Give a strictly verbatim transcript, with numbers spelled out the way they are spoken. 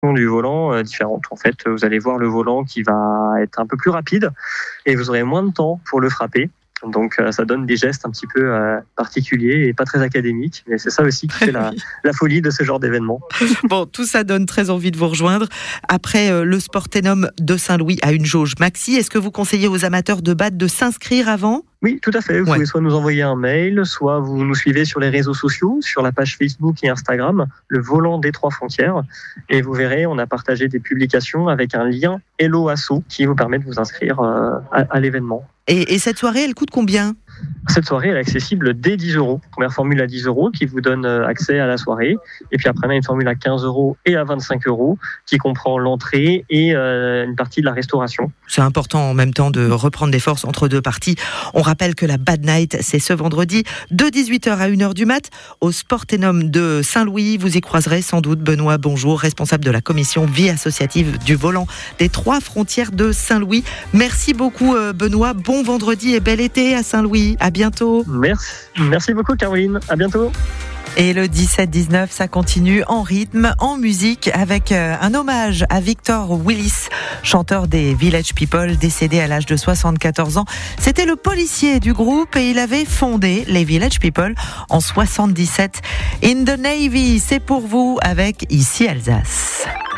du volant euh, différentes. En fait, vous allez voir le volant qui va être un peu plus rapide et vous aurez moins de temps pour le frapper. Donc euh, ça donne des gestes un petit peu euh, particuliers et pas très académiques. Mais c'est ça aussi qui fait la, la folie de ce genre d'événement. Bon, tout ça donne très envie de vous rejoindre. Après, euh, le Sportenum de Saint-Louis a une jauge maxi. Est-ce que vous conseillez aux amateurs de badge de s'inscrire avant ? Oui, tout à fait. Vous ouais. pouvez soit nous envoyer un mail, soit vous nous suivez sur les réseaux sociaux, sur la page Facebook et Instagram, le volant des trois frontières. Et vous verrez, on a partagé des publications avec un lien Hello Asso qui vous permet de vous inscrire euh, à, à l'événement. Et, et cette soirée, elle coûte combien ? Cette soirée, elle est accessible dès dix euros. Première formule à dix euros qui vous donne accès à la soirée. Et puis après, on a une formule à quinze euros et à vingt-cinq euros qui comprend l'entrée et euh, une partie de la restauration. C'est important en même temps de reprendre des forces entre deux parties. On rappelle que la Bad Night, c'est ce vendredi de dix-huit heures à une heure du mat au Sportenum de Saint-Louis. Vous y croiserez sans doute Benoît Bonjour, responsable de la commission vie associative du volant des trois frontières de Saint-Louis. Merci beaucoup Benoît. Bon vendredi et bel été à Saint-Louis. À bientôt. Merci, merci beaucoup Caroline. À bientôt. Et le dix-sept dix-neuf, ça continue en rythme, en musique, avec un hommage à Victor Willis, chanteur des Village People, décédé à l'âge de soixante-quatorze ans. C'était le policier du groupe et il avait fondé les Village People en soixante-dix-sept. In the Navy, c'est pour vous avec Ici Alsace.